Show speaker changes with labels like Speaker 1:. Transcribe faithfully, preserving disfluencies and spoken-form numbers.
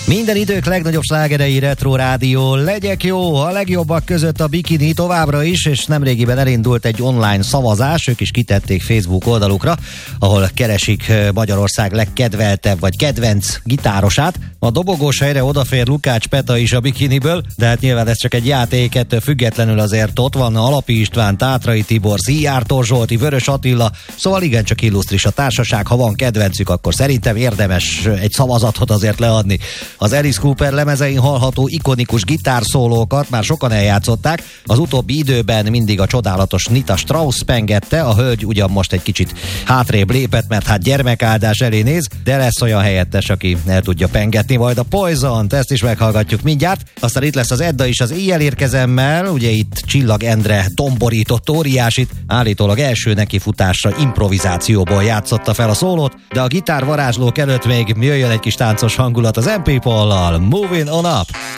Speaker 1: Minden idők legnagyobb slágerei Retro Rádió. Legyek jó, a legjobbak között a bikini továbbra is, és nemrégiben elindult egy online szavazás, ők is kitették Facebook oldalukra, ahol keresik Magyarország legkedveltebb vagy kedvenc gitárosát. A dobogós helyre odafér Lukács Peta is a bikiniből, de hát nyilván ez csak egy játék, ettől függetlenül azért ott van Alapi István, Tátrai Tibor, Szijjártó Zsolti, Vörös Attila, szóval igencsak illusztris a társaság. Ha van kedvencük, akkor szerintem érdemes egy szavazatot azért leadni. Az Alice Cooper lemezein hallható ikonikus gitárszólókat már sokan eljátszották, az utóbbi időben mindig a csodálatos Nita Strauss pengette, a hölgy ugyan most egy kicsit hátrébb lépett, mert hát gyermekáldás elé néz, de lesz olyan helyettes, aki el tudja pengetni majd a Poison-t, ezt is meghallgatjuk mindjárt. Aztán itt lesz az Edda is az Éjjel érkezemmel, ugye itt Csillag Endre domborított óriásit, állítólag első nekifutásra improvizációból játszotta fel a szólót, de a gitár varázslók előtt még jöjjön egy kis táncos hangulat az em pé Paul-lal. Moving on up!